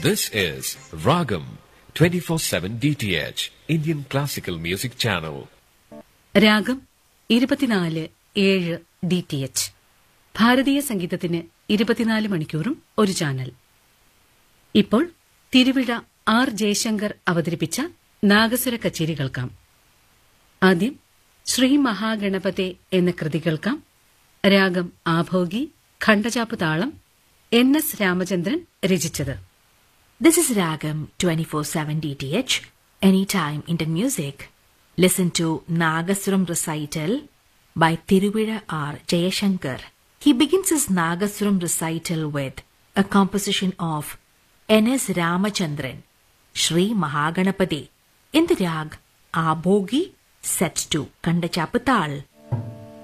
This is Ragam 24/7 DTH Indian Classical Music Channel. രാഗം 24/7 DTH ഭാരതീയ സംഗീതത്തിന് 24 മണിക്കൂറും ഒരു ചാനൽ. ഇപ്പോൾ തിരുവിഴ ആർ ജയശങ്കർ അവതരിപ്പിച്ച നാഗസ്വര കച്ചേരി കേൾക്കാം. ആദ്യം ശ്രീ മഹാഗണപതേ എന്ന കൃതി കേൾക്കാം. രാഗം ആഭോഗി, ഖണ്ഡചാപ്പ് താളം, NS രാമചന്ദ്രൻ രചിച്ചത്. This is Ragam 24/7 DTH, Anytime Indian Music. Listen to Nagaswaram recital by Tiruvira R. Jayashankar. He begins his Nagaswaram recital with a composition of NS Ramachandran, Shri Mahaganapati, in the rag Abhogi, set to Kandachappatal.